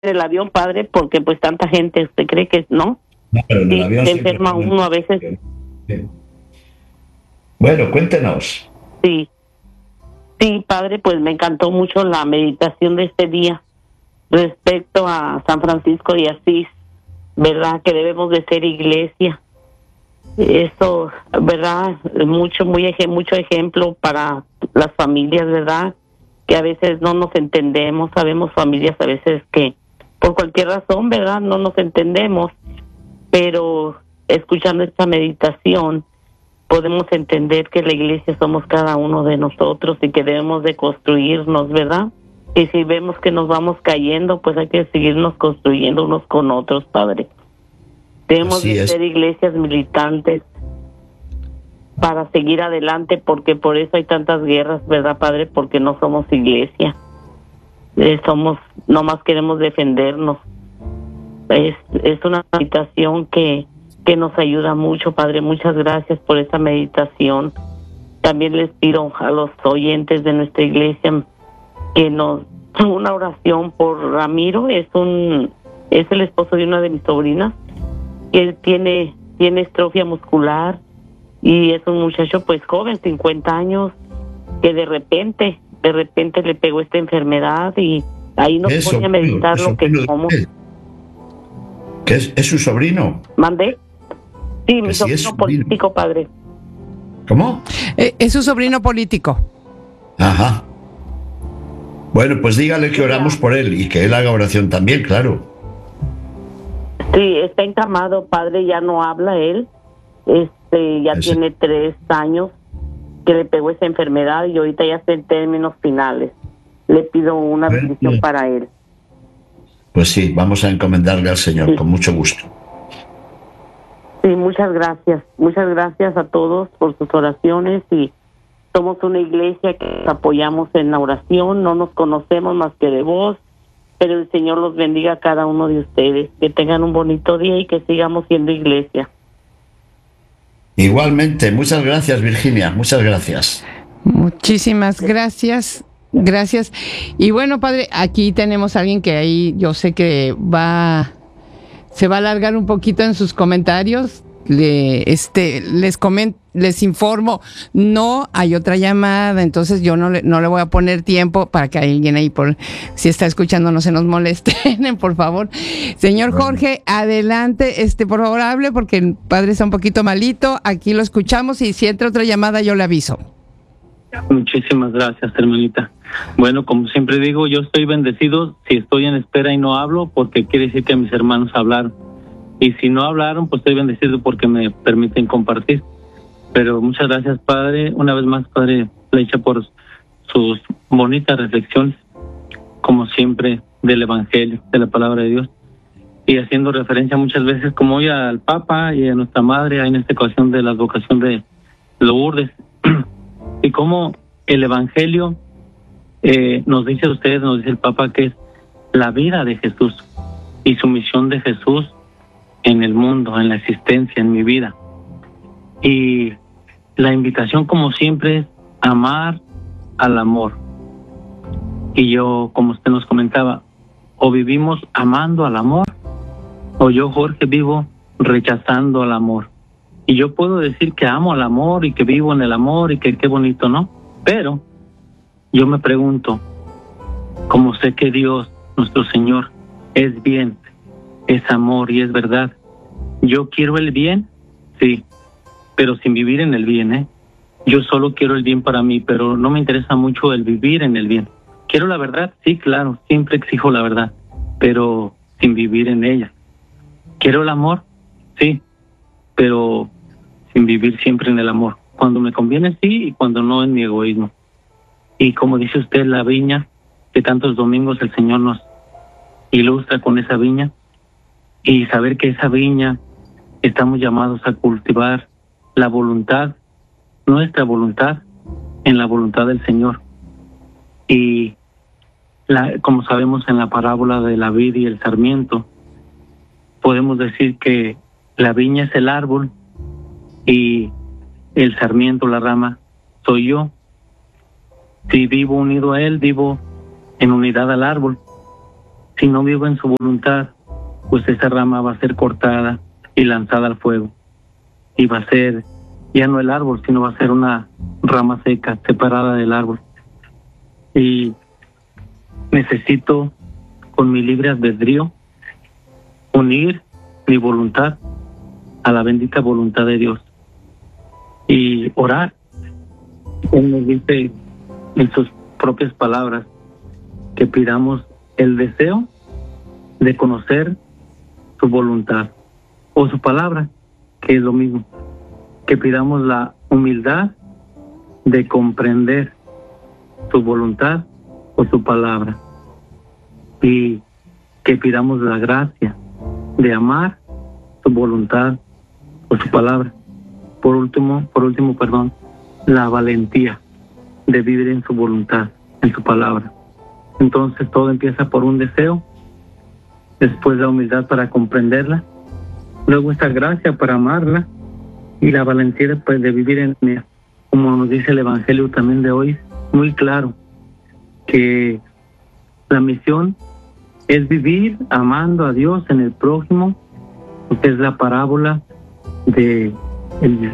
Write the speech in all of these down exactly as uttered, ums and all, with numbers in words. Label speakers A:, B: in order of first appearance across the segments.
A: el avión, padre, porque pues tanta gente, ¿usted cree que no?
B: No, pero en el
A: Sí,
B: avión
A: se
B: siempre
A: enferma
B: comen.
A: uno a veces.
B: Sí. Bueno, cuéntenos.
A: Sí, sí, padre, pues me encantó mucho la meditación de este día respecto a San Francisco de Asís, ¿verdad? Que debemos de ser iglesia. Eso, ¿verdad? Mucho, muy eje, mucho ejemplo para las familias, ¿verdad? Que a veces no nos entendemos, sabemos familias a veces que por cualquier razón, ¿verdad? No nos entendemos, pero escuchando esta meditación podemos entender que la iglesia somos cada uno de nosotros y que debemos de construirnos, ¿verdad? Y si vemos que nos vamos cayendo, pues hay que seguirnos construyendo unos con otros, Padre. Debemos
B: Así
A: de
B: es.
A: ser iglesias militantes para seguir adelante, porque por eso hay tantas guerras, ¿verdad, Padre? Porque no somos iglesia. Eh, somos, nomás queremos defendernos. Es, es una meditación que, que nos ayuda mucho, Padre. Muchas gracias por esa meditación. También les pido a los oyentes de nuestra iglesia que nos una oración por Ramiro. Es un es el esposo de una de mis sobrinas, que él tiene tiene estrofia muscular y es un muchacho pues joven, cincuenta años, que de repente de repente le pegó esta enfermedad y ahí nos
B: Es
A: pone a
B: sobrino,
A: meditar
B: es
A: lo que
B: sobrino de
A: somos.
B: usted. ¿Que es, es su sobrino?
A: ¿Mandé? Sí, mi
B: Que sí es
A: sobrino
B: sobrino.
A: político, padre.
B: ¿Cómo?
C: Eh, es su sobrino político.
B: Ajá. Bueno, pues dígale que oramos por él y que él haga oración también, claro.
A: Sí, está encamado, padre, ya no habla él. Este, ya
B: Ese.
A: tiene tres años que le pegó esa enfermedad y ahorita ya está en términos finales. Le pido una
B: Bueno,
A: bendición para él.
B: Pues sí, vamos a encomendarle al Señor,
A: Sí.
B: con mucho gusto.
A: Sí, muchas gracias. Muchas gracias a todos por sus oraciones y somos una iglesia que nos apoyamos en la oración, no nos conocemos más que de voz, pero el Señor los bendiga a cada uno de ustedes. Que tengan un bonito día y que sigamos siendo iglesia.
B: Igualmente, muchas gracias, Virginia, muchas gracias.
C: Muchísimas gracias. Gracias. Y bueno, padre, aquí tenemos a alguien que ahí yo sé que va, se va a alargar un poquito en sus comentarios. Le, este, les comento, les informo, no hay otra llamada, entonces yo no le, no le voy a poner tiempo para que alguien ahí, por si está escuchando, no se nos molesten, por favor. Señor Jorge, adelante, este, por favor, hable, porque el padre está un poquito malito, aquí lo escuchamos y si entra otra llamada yo le aviso.
D: Muchísimas gracias, hermanita. Bueno, como siempre digo, yo estoy bendecido si estoy en espera y no hablo, porque quiere decir que mis hermanos hablaron. Y si no hablaron, pues estoy bendecido porque me permiten compartir. Pero muchas gracias, Padre. Una vez más, Padre Flecha, por sus bonitas reflexiones, como siempre, del Evangelio, de la palabra de Dios. Y haciendo referencia muchas veces, como hoy al Papa y a nuestra Madre, en esta ocasión de la advocación de Lourdes. Y como el Evangelio eh, nos dice a ustedes, nos dice el Papa, que es la vida de Jesús y su misión de Jesús en el mundo, en la existencia, en mi vida. Y la invitación, como siempre, es amar al amor. Y yo, como usted nos comentaba, o vivimos amando al amor, o yo, Jorge, vivo rechazando al amor. Y yo puedo decir que amo al amor y que vivo en el amor y que qué bonito, ¿no? Pero yo me pregunto, como sé que Dios, nuestro Señor, es bien, es amor y es verdad, ¿yo quiero el bien? Sí, pero sin vivir en el bien, ¿eh? Yo solo quiero el bien para mí, pero no me interesa mucho el vivir en el bien. ¿Quiero la verdad? Sí, claro, siempre exijo la verdad, pero sin vivir en ella. ¿Quiero el amor? Sí, pero sin vivir siempre en el amor. Cuando me conviene, sí, y cuando no, en mi egoísmo. Y como dice usted, la viña, que tantos domingos el Señor nos ilustra con esa viña, y saber que esa viña estamos llamados a cultivar la voluntad, nuestra voluntad, en la voluntad del Señor. Y la, como sabemos en la parábola de la vid y el sarmiento, podemos decir que la viña es el árbol y el sarmiento, la rama, soy yo. Si vivo unido a él, vivo en unidad al árbol. si no vivo en su voluntad, pues esa rama va a ser cortada y lanzada al fuego. Y va a ser ya no el árbol, sino va a ser una rama seca, separada del árbol. Y necesito, con mi libre albedrío, unir mi voluntad a la bendita voluntad de Dios. Y orar. Él nos dice en sus propias palabras que pidamos el deseo de conocer su voluntad o su palabra, que es lo mismo, que pidamos la humildad de comprender su voluntad o su palabra, y que pidamos la gracia de amar su voluntad o su palabra. Por último, por último, perdón, la valentía de vivir en su voluntad, en su palabra. Entonces todo empieza por un deseo, después la humildad para comprenderla, luego esta gracia para amarla y la valentía después de vivir en ella. Como nos dice el Evangelio también de hoy, muy claro, que la misión es vivir amando a Dios en el prójimo, que es la parábola de el,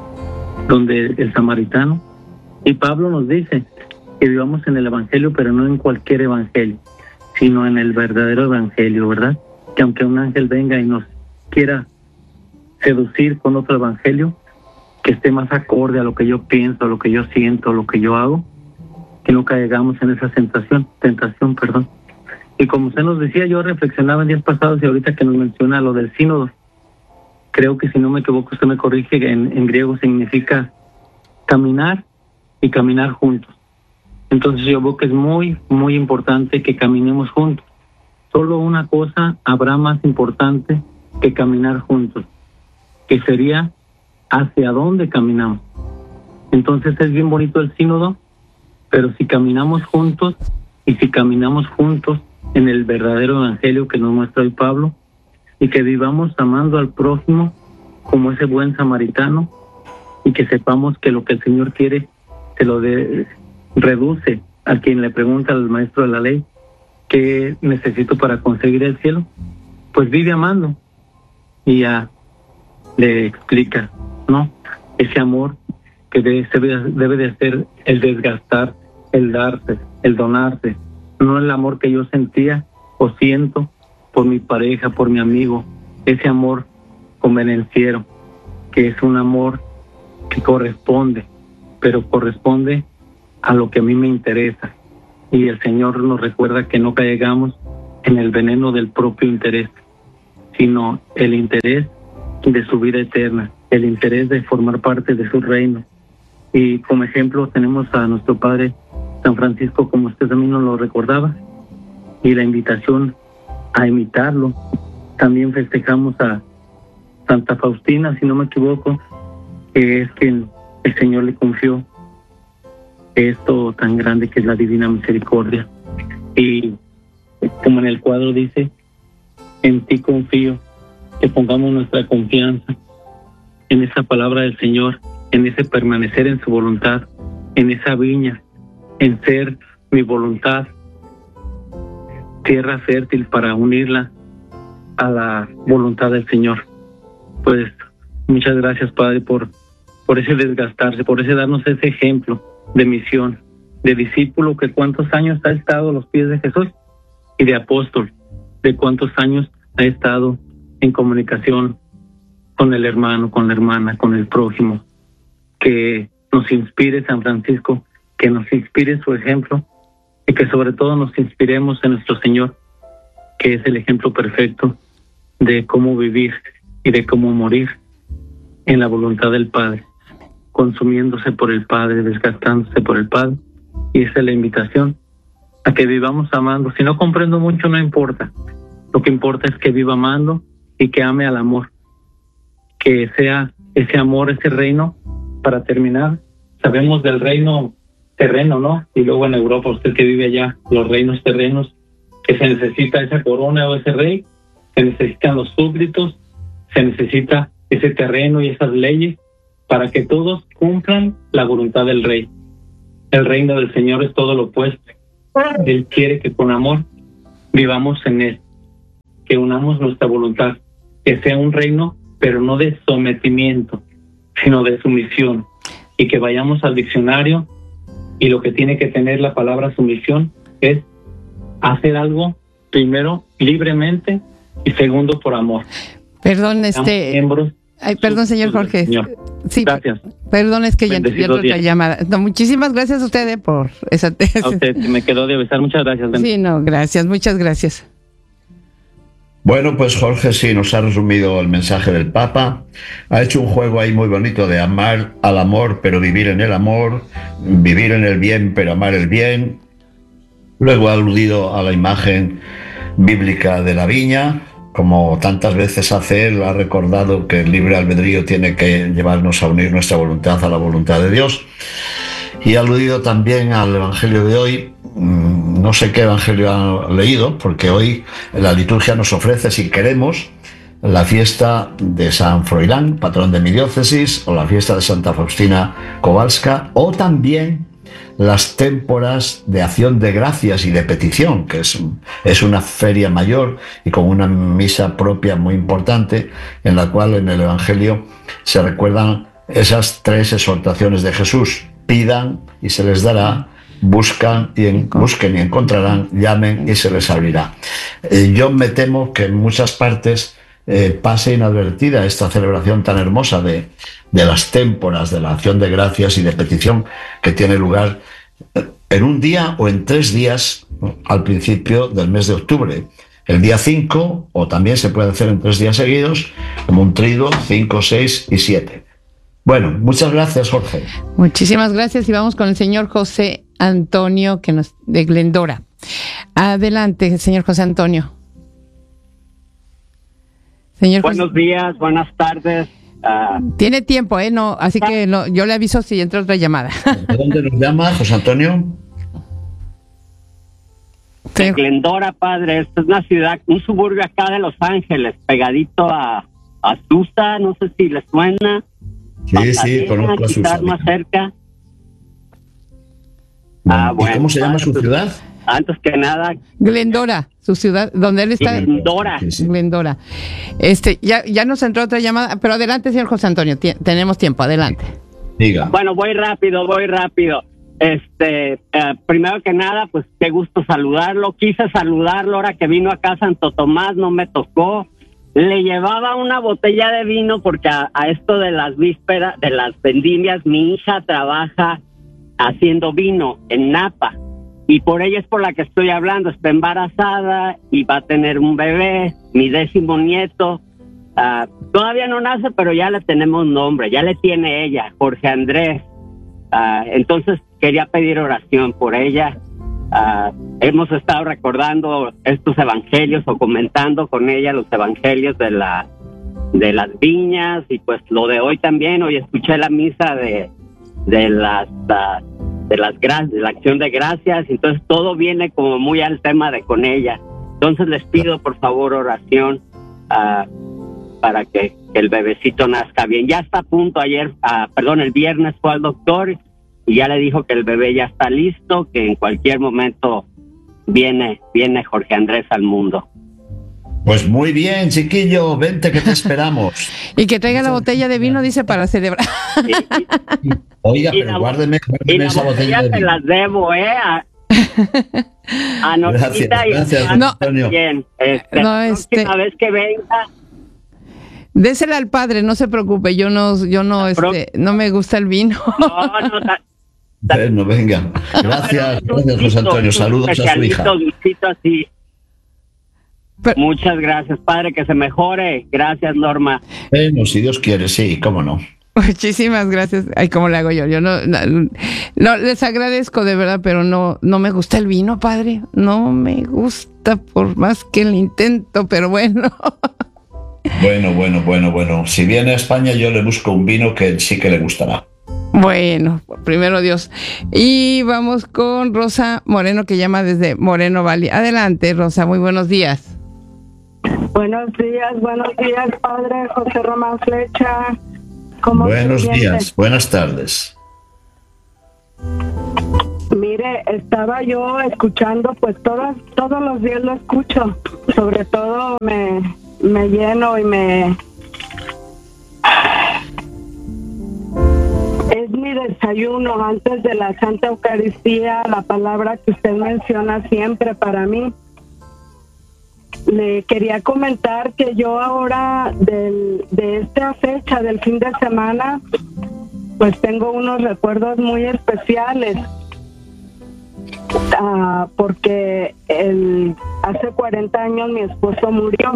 D: donde el samaritano. Y Pablo nos dice que vivamos en el Evangelio, pero no en cualquier Evangelio, sino en el verdadero Evangelio, ¿verdad? Que aunque un ángel venga y nos quiera seducir con otro Evangelio, que esté más acorde a lo que yo pienso, a lo que yo siento, a lo que yo hago, que no caigamos en esa tentación, tentación, perdón. Y como usted nos decía, yo reflexionaba en días pasados y ahorita que nos menciona lo del sínodo, creo que si no me equivoco, usted me corrige, en, en griego significa caminar y caminar juntos. Entonces yo veo que es muy, muy importante que caminemos juntos. Solo una cosa habrá más importante que caminar juntos, que sería hacia dónde caminamos. Entonces es bien bonito el sínodo, pero si caminamos juntos y si caminamos juntos en el verdadero evangelio que nos muestra hoy Pablo, y que vivamos amando al prójimo como ese buen samaritano, y que sepamos que lo que el Señor quiere se lo de, reduce a quien le pregunta al maestro de la ley, ¿qué necesito para conseguir el cielo? Pues vive amando. Y ya le explica, ¿no? Ese amor que debe, debe de ser el desgastar, el darse, el donarse, no el amor que yo sentía o siento por mi pareja, por mi amigo, ese amor convenenciero, que es un amor que corresponde, pero corresponde a lo que a mí me interesa. Y el Señor nos recuerda que no caigamos en el veneno del propio interés, sino el interés de su vida eterna, el interés de formar parte de su reino. Y como ejemplo tenemos a nuestro Padre San Francisco, como usted también nos lo recordaba, y la invitación a imitarlo. También festejamos a Santa Faustina, si no me equivoco, que es quien el Señor le confió esto tan grande que es la divina misericordia. Y como en el cuadro dice, en ti confío, que pongamos nuestra confianza en esa palabra del Señor, en ese permanecer en su voluntad, en esa viña, en ser mi voluntad tierra fértil para unirla a la voluntad del Señor. Pues muchas gracias, Padre, por, por ese desgastarse, por ese darnos ese ejemplo de misión, de discípulo que cuántos años ha estado a los pies de Jesús, y de apóstol, de cuántos años ha estado en comunicación con el hermano, con la hermana, con el prójimo. Que nos inspire San Francisco, que nos inspire su ejemplo, y que sobre todo nos inspiremos en nuestro Señor, que es el ejemplo perfecto de cómo vivir y de cómo morir en la voluntad del Padre, consumiéndose por el Padre, desgastándose por el Padre. Y esa es la invitación a que vivamos amando. Si no comprendo mucho, no importa. Lo que importa es que viva amando y que ame al amor, que sea ese amor, ese reino. Para terminar, sabemos del reino terreno, ¿no? Y luego en Europa, usted que vive allá, los reinos terrenos, que se necesita esa corona o ese rey, se necesitan los súbditos, se necesita ese terreno y esas leyes para que todos cumplan la voluntad del rey. El reino del Señor es todo lo opuesto. Él quiere que con amor vivamos en él, que unamos nuestra voluntad, que sea un reino, pero no de sometimiento, sino de sumisión, y que vayamos al diccionario, y lo que tiene que tener la palabra sumisión es hacer algo, primero, libremente, y segundo, por amor.
C: Perdón, este...
D: Miembros,
C: Ay, perdón, señor Jorge.
D: Señor.
C: Sí,
D: gracias.
C: Perdón, es que ya entró otra
D: día.
C: llamada. No, muchísimas gracias a ustedes por esa...
D: A usted, me quedó de avisar. Muchas gracias.
C: Sí, no, gracias, muchas gracias.
B: Bueno, pues Jorge sí nos ha resumido el mensaje del Papa. Ha hecho un juego ahí muy bonito de amar al amor, pero vivir en el amor, vivir en el bien, pero amar el bien. Luego ha aludido a la imagen bíblica de la viña. Como tantas veces hace él, ha recordado que el libre albedrío tiene que llevarnos a unir nuestra voluntad a la voluntad de Dios. Y ha aludido también al Evangelio de hoy. No sé qué Evangelio ha leído, porque hoy la liturgia nos ofrece, si queremos, la fiesta de San Froilán, patrón de mi diócesis, o la fiesta de Santa Faustina Kowalska, o también las témporas de acción de gracias y de petición, que es, es una feria mayor y con una misa propia muy importante, en la cual en el Evangelio se recuerdan esas tres exhortaciones de Jesús: pidan y se les dará, buscan y en, busquen y encontrarán, llamen y se les abrirá. Eh, yo me temo que en muchas partes eh, pase inadvertida esta celebración tan hermosa de, de las témporas de la acción de gracias y de petición, que tiene lugar en un día o en tres días al principio del mes de octubre. El día cinco, o también se puede hacer en tres días seguidos, como un triduo, cinco, seis y siete. Bueno, muchas gracias, Jorge.
C: Muchísimas gracias, y vamos con el señor José Antonio, que nos de Glendora. Adelante, señor José Antonio. Señor
E: Buenos
C: José...
E: días, buenas tardes. Uh...
C: Tiene tiempo, ¿eh? No, así que no, yo le aviso si entra otra llamada.
B: ¿De dónde nos llama, José Antonio?
E: De Glendora, padre. Esta es una ciudad, un suburbio acá de Los Ángeles, pegadito a Azusa, no sé si les suena.
B: Sí, Pasadena, sí, conozco
E: Azusa. Más cerca.
B: Bueno, ah, bueno, ¿y cómo se llama su ciudad?
E: Antes que nada,
C: Glendora, su ciudad, donde él está.
E: Glendora.
B: Sí, sí.
C: Glendora. Este, ya, ya nos entró otra llamada, pero adelante, señor José Antonio, t- tenemos tiempo, adelante.
B: Diga.
E: Bueno, voy rápido, voy rápido. Este, eh, primero que nada, pues qué gusto saludarlo. Quise saludarlo ahora que vino acá a Santo Tomás, no me tocó. Le llevaba una botella de vino porque a, a esto de las vísperas, de las vendimias, mi hija trabaja haciendo vino en Napa. Y por ella es por la que estoy hablando. Está embarazada y va a tener un bebé, mi décimo nieto. Uh, todavía no nace, pero ya le tenemos nombre, ya le tiene ella, Jorge Andrés. Uh, entonces quería pedir oración por ella. Uh, hemos estado recordando estos evangelios o comentando con ella los evangelios de la de las viñas, y pues lo de hoy también. Hoy escuché la misa de de las uh, de las gra- de la acción de gracias, entonces todo viene como muy al tema de con ella. Entonces les pido por favor oración uh, para que, que el bebecito nazca bien. Ya está a punto. Ayer, uh, perdón, el viernes fue al doctor y ya le dijo que el bebé ya está listo, que en cualquier momento viene viene Jorge Andrés al mundo.
B: Pues muy bien, chiquillo, vente que te esperamos.
C: Y que traiga la botella de vino, dice, para celebrar.
E: Y, y,
B: Oiga,
E: y
B: pero
E: la,
B: guárdeme, guárdeme
E: y la
B: esa botella de
E: te
B: vino.
E: las debo, ¿eh? A, a
B: Gracias, gracias,
E: y
C: no,
B: Antonio.
E: bien. Este,
C: no,
E: la
C: este...
E: próxima vez que venga,
C: désela al padre, no se preocupe, yo no, yo no, este, no me gusta el vino.
E: no, no, ta, ta,
B: Bueno, venga. Gracias,
E: no,
B: gracias, José Antonio. Saludos a su hija.
E: Dulcito así.
C: Pero,
E: muchas gracias, padre, que se mejore. Gracias, Norma.
B: Bueno, si Dios quiere, sí, cómo no.
C: muchísimas gracias. Ay, ¿cómo le hago yo? Yo no, no, no, les agradezco de verdad, pero no, no me gusta el vino, padre. No me gusta, por más que lo intento, pero bueno.
B: Bueno, bueno, bueno, bueno. Si viene a España, yo le busco un vino que sí que le gustará.
C: Bueno, primero Dios. Y vamos con Rosa Moreno, que llama desde Moreno Valley. Adelante, Rosa, muy buenos días.
F: Buenos días, buenos días, padre José Román Flecha. ¿Cómo
B: Buenos
F: se siente?
B: días, buenas tardes.
F: Mire, estaba yo escuchando, pues todas, todos los días lo escucho. Sobre todo me, me lleno y me... Es mi desayuno antes de la Santa Eucaristía, la palabra que usted menciona siempre para mí. Le quería comentar que yo ahora, del, de esta fecha del fin de semana, pues tengo unos recuerdos muy especiales. Uh, porque el, hace cuarenta años mi esposo murió.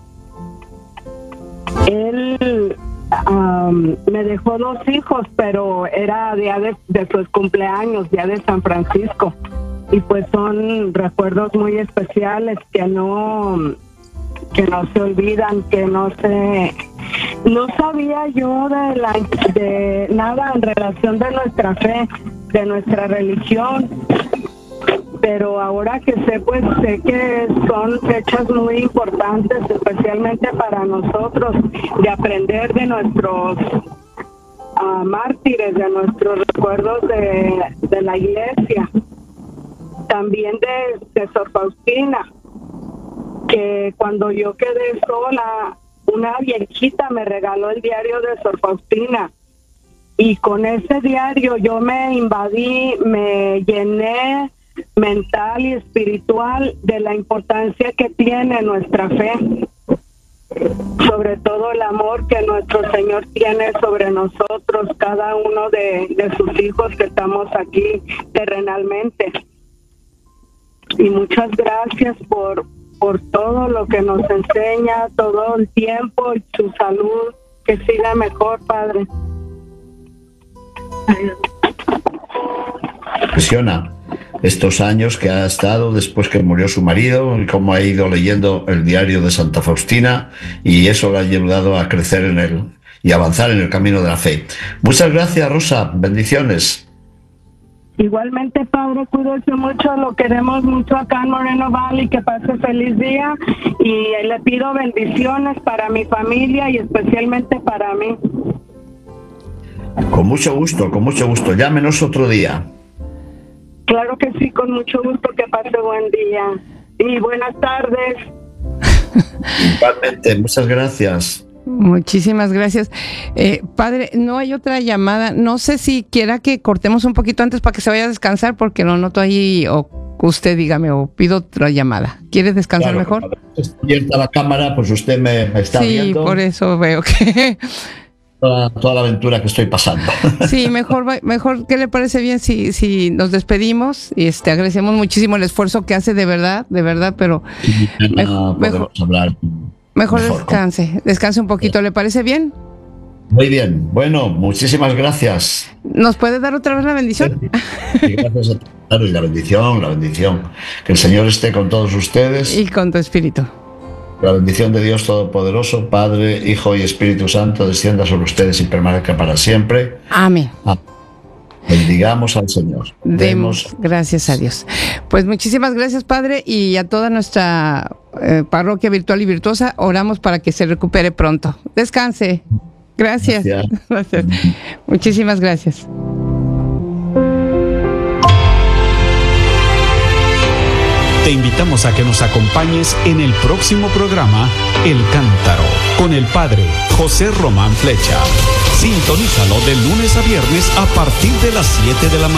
F: Él um, me dejó dos hijos, pero era día de, de sus cumpleaños, día de San Francisco, y pues son recuerdos muy especiales que no que no se olvidan, que no se no sabía yo de la de nada en relación de nuestra fe, de nuestra religión. Pero ahora que sé, pues sé que son fechas muy importantes, especialmente para nosotros, de aprender de nuestros uh, mártires, de nuestros recuerdos de, de la iglesia. También de, de Sor Faustina, que cuando yo quedé sola, una viejita me regaló el diario de Sor Faustina. Y con ese diario yo me invadí, me llené mental y espiritual de la importancia que tiene nuestra fe, sobre todo el amor que nuestro Señor tiene sobre nosotros, cada uno de, de sus hijos que estamos aquí terrenalmente. Y muchas gracias por, por todo lo que nos enseña, todo el tiempo y su salud, que siga mejor, Padre.
B: Impresiona estos años que ha estado después que murió su marido, y cómo ha ido leyendo el diario de Santa Faustina, y eso le ha ayudado a crecer en él y avanzar en el camino de la fe. Muchas gracias, Rosa. Bendiciones.
F: Igualmente, Padre, cuídese mucho, lo queremos mucho acá en Moreno Valley, que pase feliz día, y le pido bendiciones para mi familia y especialmente para mí.
B: Con mucho gusto, con mucho gusto. Llámenos otro día.
F: Claro que sí, con mucho gusto, que pase buen día. Y buenas tardes.
B: Igualmente, muchas gracias.
C: Muchísimas gracias. Eh, padre, no hay otra llamada. No sé si quiera que cortemos un poquito antes para que se vaya a descansar, porque lo noto ahí, o usted dígame, o pido otra llamada. ¿Quiere descansar
B: claro,
C: mejor?
B: Está abierta la cámara, pues usted me, me está
C: sí,
B: viendo.
C: Sí, por eso veo que...
B: Toda, toda la aventura que estoy pasando.
C: Sí, mejor, mejor, ¿qué le parece bien si, si nos despedimos? Y este, agradecemos muchísimo el esfuerzo que hace, de verdad, de verdad, pero
B: sí,
C: mejor,
B: mejor, hablar
C: mejor,
B: mejor
C: descanse, descanse un poquito, ¿le parece bien?
B: Muy bien, bueno, muchísimas gracias.
C: ¿Nos puede dar otra vez la bendición?
B: Sí, gracias a todos, y la bendición, la bendición. Que el Señor esté con todos ustedes.
C: Y con tu espíritu.
B: La bendición de Dios Todopoderoso, Padre, Hijo y Espíritu Santo, descienda sobre ustedes y permanezca para siempre.
C: Amén.
B: Amén. Bendigamos al Señor.
C: Demos, Demos gracias a Dios. Pues muchísimas gracias, Padre, y a toda nuestra eh, parroquia virtual y virtuosa, oramos para que se recupere pronto. Descanse. Gracias. Gracias. gracias. Muchísimas gracias.
G: Te invitamos a que nos acompañes en el próximo programa El Cántaro con el Padre José Román Flecha. Sintonízalo de lunes a viernes a partir de las siete de la mañana.